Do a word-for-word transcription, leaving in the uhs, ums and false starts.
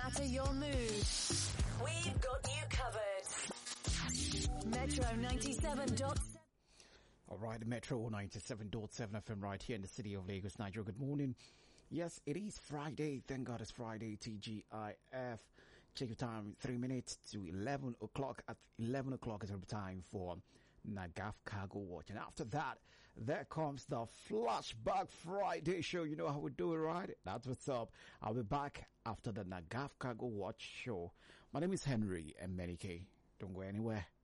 matter your mood, we've got you covered. Metro ninety-seven point seven. All right, Metro ninety-seven point seven F M right here in the city of Lagos, Nigeria. Good morning. Yes, it is Friday. Thank God it's Friday. T G I F. Check your time. Three minutes to eleven o'clock. At eleven o'clock is the time for Nagaf Cargo Watch. And after that, there comes the Flashback Friday show. You know how we do it, right? That's what's up. I'll be back after the Nagaf Cargo Watch show. My name is Henry Emenike. Don't go anywhere.